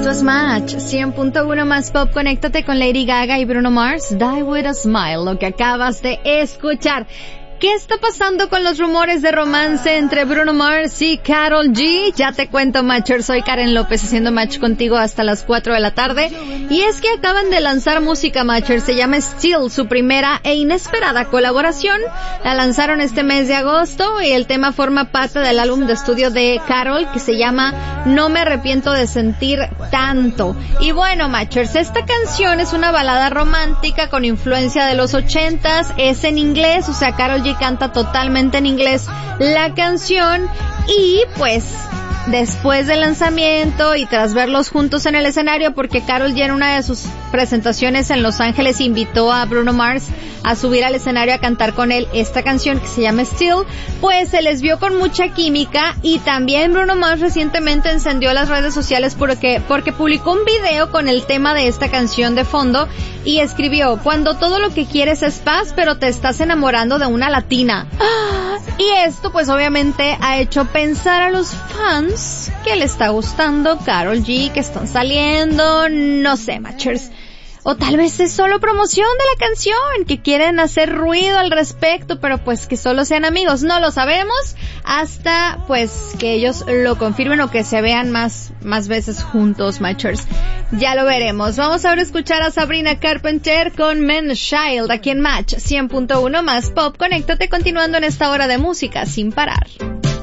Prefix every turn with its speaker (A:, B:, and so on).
A: Esto es Match 100.1 más pop. Conéctate con Lady Gaga y Bruno Mars. Die with a Smile, lo que acabas de escuchar. ¿Qué está pasando con los rumores de romance entre Bruno Mars y Karol G? Ya te cuento, Matcher. Soy Karen López haciendo match contigo hasta las 4 de la tarde. Y es que acaban de lanzar música, Matcher. Se llama Still, su primera e inesperada colaboración. La lanzaron este mes de agosto y el tema forma parte del álbum de estudio de Karol que se llama No me arrepiento de sentir tanto. Y bueno, Matchers, esta canción es una balada romántica con influencia de los 80s. Es en inglés, o sea, Karol G canta totalmente en inglés la canción y pues después del lanzamiento y tras verlos juntos en el escenario, porque Karol G en una de sus presentaciones en Los Ángeles invitó a Bruno Mars a subir al escenario a cantar con él esta canción que se llama Still, pues se les vio con mucha química. Y también Bruno Mars recientemente encendió las redes sociales porque publicó un video con el tema de esta canción de fondo y escribió: cuando todo lo que quieres es paz, pero te estás enamorando de una latina. Y esto pues obviamente ha hecho pensar a los fans que le está gustando Karol G, que están saliendo, no sé, Matchers. O tal vez es solo promoción de la canción, que quieren hacer ruido al respecto, pero pues que solo sean amigos. No lo sabemos hasta pues que ellos lo confirmen o que se vean más veces juntos, Matchers. Ya lo veremos. Vamos ahora a escuchar a Sabrina Carpenter con Men's Child aquí en Match 100.1 más pop. Conéctate continuando en esta hora de música sin parar.